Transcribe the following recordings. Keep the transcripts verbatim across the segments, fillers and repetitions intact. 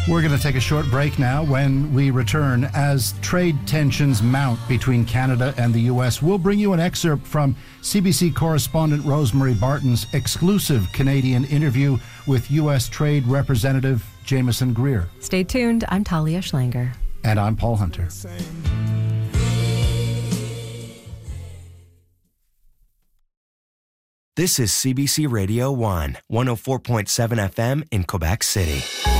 We're going to take a short break now. When we return, as trade tensions mount between Canada and the U S, we'll bring you an excerpt from C B C correspondent Rosemary Barton's exclusive Canadian interview with U S Trade Representative Jameson Greer. Stay tuned. I'm Talia Schlanger. And I'm Paul Hunter. This is C B C Radio one, one oh four point seven F M in Quebec City.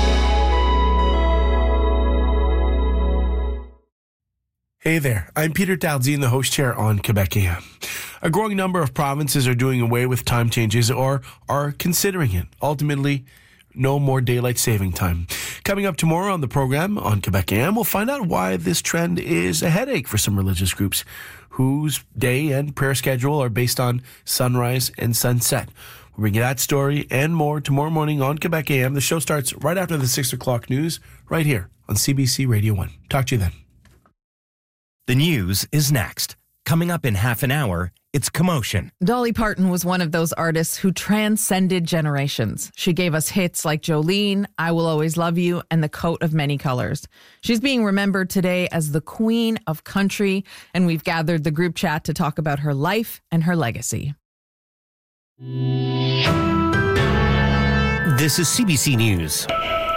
Hey there, I'm Peter Daldine, the host chair on Quebec A M. A growing number of provinces are doing away with time changes or are considering it. Ultimately, no more daylight saving time. Coming up tomorrow on the program on Quebec A M, we'll find out why this trend is a headache for some religious groups whose day and prayer schedule are based on sunrise and sunset. We'll bring you that story and more tomorrow morning on Quebec A M. The show starts right after the six o'clock news, right here on C B C Radio one. Talk to you then. The news is next. Coming up in half an hour, it's Commotion. Dolly Parton was one of those artists who transcended generations. She gave us hits like Jolene, I Will Always Love You, and The Coat of Many Colors. She's being remembered today as the Queen of Country, and we've gathered the group chat to talk about her life and her legacy. This is C B C News.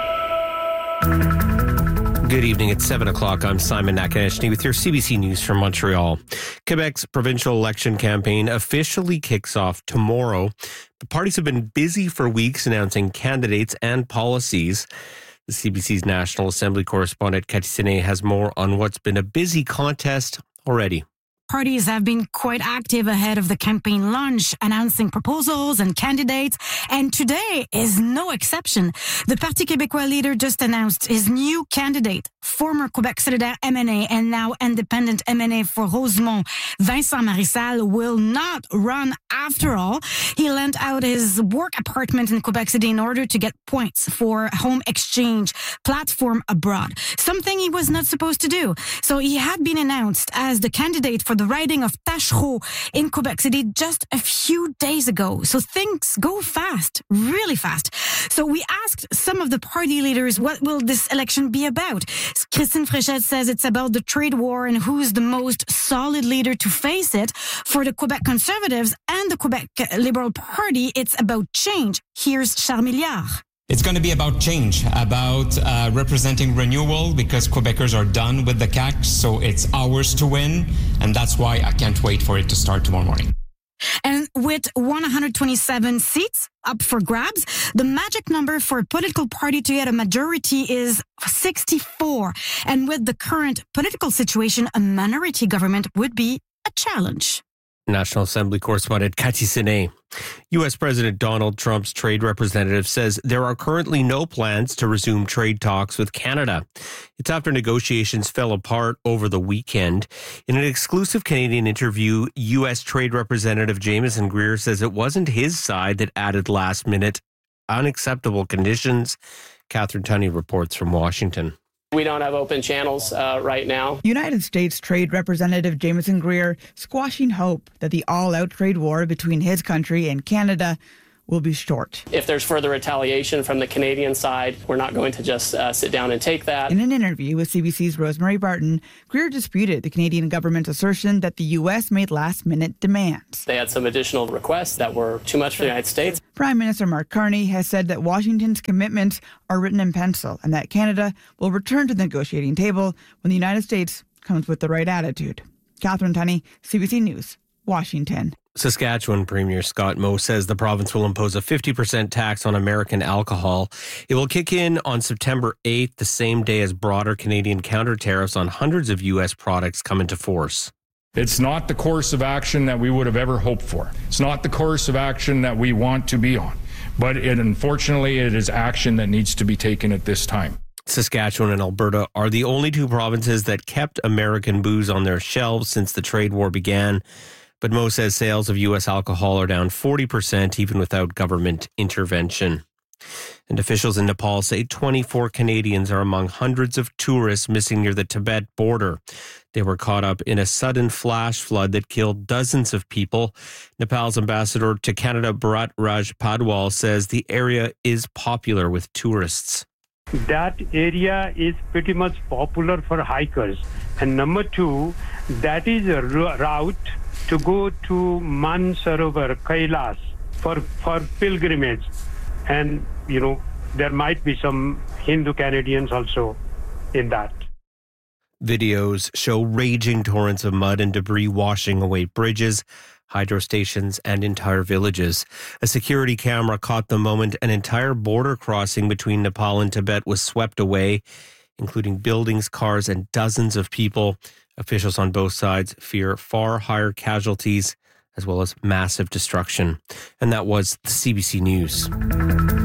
Good evening. It's seven o'clock. I'm Simon Nakaneshny with your C B C News from Montreal. Quebec's provincial election campaign officially kicks off tomorrow. The parties have been busy for weeks announcing candidates and policies. The C B C's National Assembly correspondent Cathy Sené has more on what's been a busy contest already. Parties have been quite active ahead of the campaign launch, announcing proposals and candidates, and today is no exception. The Parti Québécois leader just announced his new candidate, former Québec Solidaire M N A and now independent M N A for Rosemont, Vincent Marissal, will not run after all. He lent out his work apartment in Quebec City in order to get points for home exchange platform abroad, something he was not supposed to do. So he had been announced as the candidate for the riding of Tachereau in Quebec City just a few days ago. So things go fast, really fast. So we asked some of the party leaders, what will this election be about? Christine Fréchette says it's about the trade war and who's the most solid leader to face it. For the Quebec Conservatives and the Quebec Liberal Party, it's about change. Here's Charles Milliard. It's going to be about change, about uh, representing renewal, because Quebecers are done with the C A Q, so it's ours to win, and that's why I can't wait for it to start tomorrow morning. And with one hundred twenty-seven seats up for grabs, the magic number for a political party to get a majority is sixty-four. And with the current political situation, a minority government would be a challenge. National Assembly correspondent Cathy Sené. U S President Donald Trump's trade representative says there are currently no plans to resume trade talks with Canada. It's after negotiations fell apart over the weekend. In an exclusive Canadian interview, U S Trade Representative Jameson Greer says it wasn't his side that added last-minute unacceptable conditions. Catherine Tunney reports from Washington. We don't have open channels uh, right now. United States Trade Representative Jameson Greer squashing hope that the all-out trade war between his country and Canada will be short. If there's further retaliation from the Canadian side, we're not going to just uh, sit down and take that. In an interview with C B C's Rosemary Barton, Greer disputed the Canadian government's assertion that the U S made last-minute demands. They had some additional requests that were too much for the United States. Prime Minister Mark Carney has said that Washington's commitments are written in pencil and that Canada will return to the negotiating table when the United States comes with the right attitude. Catherine Tunney, C B C News, Washington. Saskatchewan Premier Scott Moe says the province will impose a fifty percent tax on American alcohol. It will kick in on September eighth, the same day as broader Canadian counter tariffs on hundreds of U S products come into force. It's not the course of action that we would have ever hoped for. It's not the course of action that we want to be on. But it, unfortunately, it is action that needs to be taken at this time. Saskatchewan and Alberta are the only two provinces that kept American booze on their shelves since the trade war began. But Moe says sales of U S alcohol are down forty percent even without government intervention. And officials in Nepal say twenty-four Canadians are among hundreds of tourists missing near the Tibet border. They were caught up in a sudden flash flood that killed dozens of people. Nepal's ambassador to Canada, Bharat Raj Padwal, says the area is popular with tourists. That area is pretty much popular for hikers. And number two, that is a route to go to Mansarovar, Kailas, for, for pilgrimage. And, you know, there might be some Hindu Canadians also in that. Videos show raging torrents of mud and debris washing away bridges, hydro stations, and entire villages. A security camera caught the moment an entire border crossing between Nepal and Tibet was swept away, including buildings, cars, and dozens of people. Officials on both sides fear far higher casualties as well as massive destruction. And that was the C B C News.